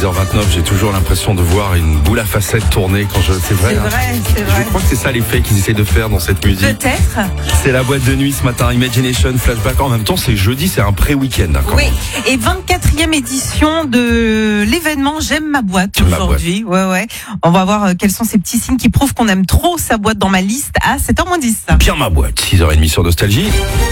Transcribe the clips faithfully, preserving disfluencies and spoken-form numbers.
heures vingt-neuf, j'ai toujours l'impression de voir une boule à facettes tourner quand je... C'est vrai, C'est hein. vrai, c'est vrai. Je crois que c'est ça l'effet qu'ils essaient de faire dans cette musique. Peut-être. C'est la boîte de nuit ce matin, Imagination, Flashback. En même temps, c'est jeudi, c'est un pré-week-end. Hein, quand Oui, même. et vingt-quatrième édition de l'événement J'aime ma boîte J'aime ma aujourd'hui. Ouais, ouais. On va voir euh, quels sont ces petits signes qui prouvent qu'on aime trop sa boîte dans ma liste à sept heures moins dix. Bien ma boîte, six heures trente sur Nostalgie.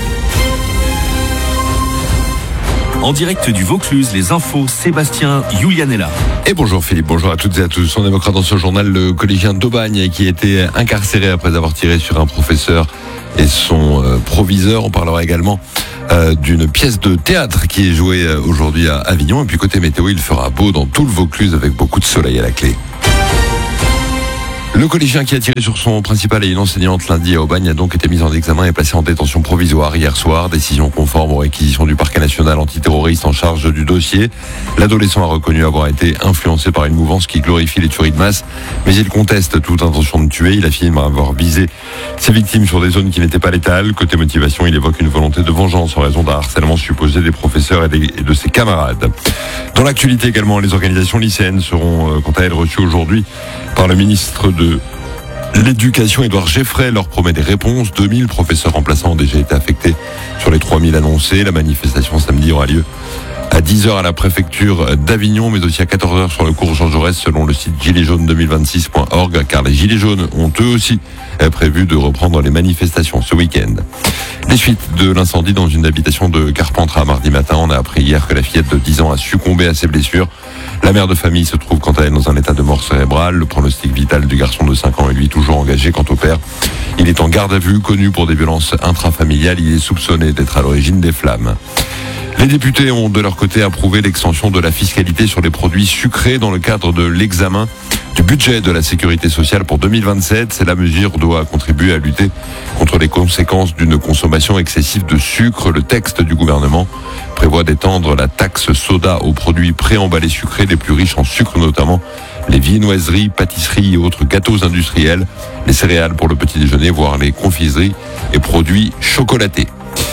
En direct du Vaucluse, les infos, Sébastien Julianella. Et bonjour Philippe, bonjour à toutes et à tous. On évoquera dans ce journal le collégien d'Aubagne qui a été incarcéré après avoir tiré sur un professeur et son euh, proviseur. On parlera également euh, d'une pièce de théâtre qui est jouée euh, aujourd'hui à Avignon. Et puis côté météo, il fera beau dans tout le Vaucluse avec beaucoup de soleil à la clé. Le collégien qui a tiré sur son principal et une enseignante lundi à Aubagne a donc été mis en examen et placé en détention provisoire hier soir. Décision conforme aux réquisitions du parquet national antiterroriste en charge du dossier. L'adolescent a reconnu avoir été influencé par une mouvance qui glorifie les tueries de masse, mais il conteste toute intention de tuer. Il affirme avoir visé ses victimes sur des zones qui n'étaient pas létales. Côté motivation, il évoque une volonté de vengeance en raison d'un harcèlement supposé des professeurs et, des, et de ses camarades. Dans l'actualité également, les organisations lycéennes seront euh, quant à elles reçues aujourd'hui par le ministre de L'éducation, Édouard Geffray, leur promet des réponses. deux mille professeurs remplaçants ont déjà été affectés sur les trois mille annoncés. La manifestation samedi aura lieu à dix heures à la préfecture d'Avignon, mais aussi à quatorze heures sur le cours Jean Jaurès, selon le site gilets jaunes deux mille vingt-six point org, car les gilets jaunes ont eux aussi prévu de reprendre les manifestations ce week-end. Les suites de l'incendie dans une habitation de Carpentras mardi matin. On a appris hier que la fillette de dix ans a succombé à ses blessures. La mère de famille se trouve quant à elle dans un état de mort cérébrale. Le pronostic vital du garçon de cinq ans est lui toujours engagé. Quant au père, il est en garde à vue, connu pour des violences intrafamiliales. Il est soupçonné d'être à l'origine des flammes. Les députés ont de leur côté approuvé l'extension de la fiscalité sur les produits sucrés dans le cadre de l'examen du budget de la sécurité sociale pour deux mille vingt-sept. C'est la mesure doit contribuer à lutter contre les conséquences d'une consommation excessive de sucre. Le texte du gouvernement prévoit d'étendre la taxe soda aux produits préemballés sucrés les plus riches en sucre, notamment les viennoiseries, pâtisseries et autres gâteaux industriels, les céréales pour le petit déjeuner, voire les confiseries et produits chocolatés.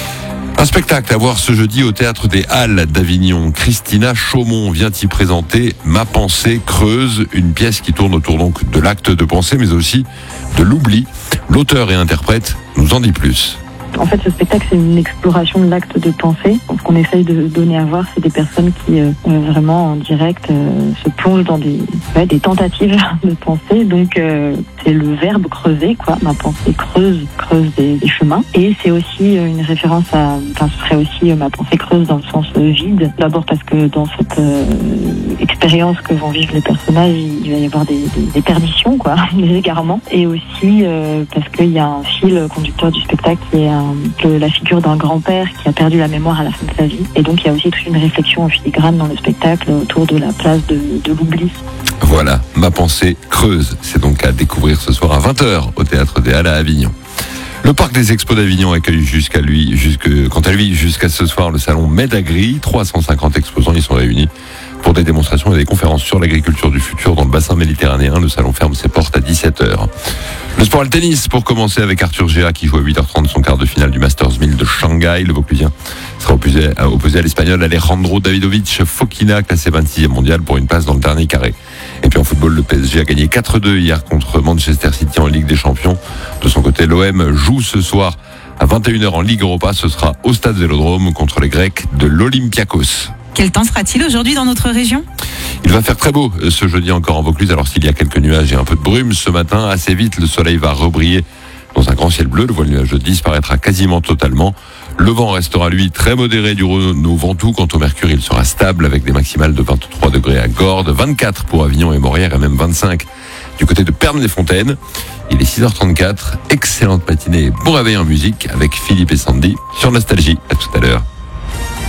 Un spectacle à voir ce jeudi au Théâtre des Halles d'Avignon. Christina Chaumont vient y présenter Ma pensée creuse, une pièce qui tourne autour donc de l'acte de pensée, mais aussi de l'oubli. L'auteur et interprète nous en dit plus. En fait, ce spectacle, c'est une exploration de l'acte de pensée. Ce qu'on essaye de donner à voir, c'est des personnes qui, euh, vraiment en direct, euh, se plongent dans des, ouais, des tentatives de pensée. Donc, euh, c'est le verbe creuser, quoi. Ma pensée creuse, creuse des, des chemins. Et c'est aussi euh, une référence à, enfin, ce serait aussi euh, ma pensée creuse dans le sens euh, vide. D'abord parce que dans cette euh, expérience que vont vivre les personnages, il va y avoir des, des, des perditions, quoi, des égarements. Et aussi euh, parce qu'il y a un fil conducteur du spectacle qui est un que la figure d'un grand-père qui a perdu la mémoire à la fin de sa vie. Et donc, il y a aussi toute une réflexion en filigrane dans le spectacle autour de la place de, de l'oubli. Voilà, Ma pensée creuse. C'est donc à découvrir ce soir à vingt heures au Théâtre des Halles à Avignon. Le Parc des Expos d'Avignon accueille jusqu'à lui, jusque, quant à lui, jusqu'à ce soir, le salon Medagri. trois cent cinquante exposants y sont réunis pour des démonstrations et des conférences sur l'agriculture du futur dans le bassin méditerranéen. Le salon ferme ses portes à dix-sept heures. Le sport et le tennis, pour commencer avec Arthur Géa qui joue à huit heures trente son quart de finale du Masters mille de Shanghai. Le Vauclusien sera opposé à, opposé à l'Espagnol Alejandro Davidovich Fokina, classé vingt-sixième mondial pour une place dans le dernier carré. Et puis en football, le P S G a gagné quatre deux hier contre Manchester City en Ligue des Champions. De son côté, l'O M joue ce soir à vingt et une heures en Ligue Europa. Ce sera au Stade Vélodrome contre les Grecs de l'Olympiakos. Quel temps sera-t-il aujourd'hui dans notre région ? Il va faire très beau ce jeudi encore en Vaucluse, alors s'il y a quelques nuages et un peu de brume ce matin, assez vite le soleil va rebriller dans un grand ciel bleu. Le voile nuageux disparaîtra quasiment totalement. Le vent restera lui très modéré du Rhône au Ventoux. Quant au mercure, il sera stable avec des maximales de vingt-trois degrés à Gordes, vingt-quatre pour Avignon et Morières et même vingt-cinq du côté de Pernes-les-Fontaines. Il est six heures trente-quatre, excellente matinée et bon réveil en musique avec Philippe et Sandy sur Nostalgie. À tout à l'heure.